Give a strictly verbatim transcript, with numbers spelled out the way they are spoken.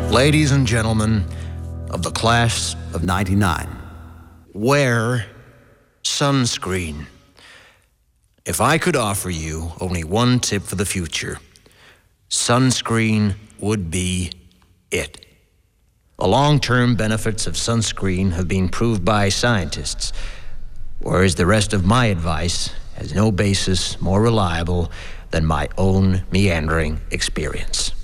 Ladies and gentlemen of the class of ninety-nine, wear sunscreen. If I could offer you only one tip for the future, sunscreen would be it. The long-term benefits of sunscreen have been proved by scientists, whereas the rest of my advice has no basis more reliable than my own meandering experience.